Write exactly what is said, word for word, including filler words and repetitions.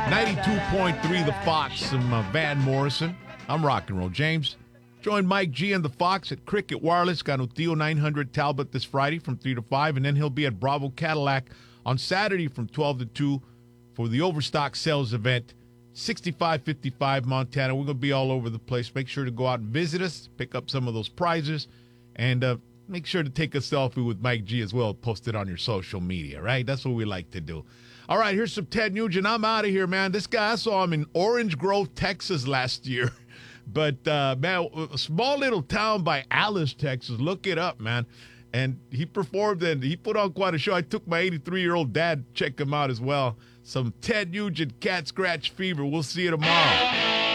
ninety-two point three The Fox, some uh, Van Morrison. I'm Rock and Roll James. Join Mike G and The Fox at Cricket Wireless, Ganutillo nine hundred Talbot this Friday from three to five, and then he'll be at Bravo Cadillac on Saturday from twelve to two for the Overstock Sales event, sixty-five fifty-five Montana. We're going to be all over the place. Make sure to go out and visit us, pick up some of those prizes, and uh, make sure to take a selfie with Mike G as well. Post it on your social media, right? That's what we like to do. All right, here's some Ted Nugent. I'm out of here, man. This guy, I saw him in Orange Grove, Texas last year. But, uh, man, a small little town by Alice, Texas. Look it up, man. And he performed and he put on quite a show. I took my eighty-three-year-old dad to check him out as well. Some Ted Nugent Cat Scratch Fever. We'll see you tomorrow.